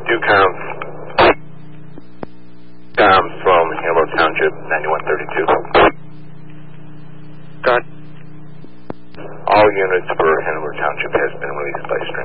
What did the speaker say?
Ducom's from Halo Township, 9132. Got. All units for Hanover Township has been released by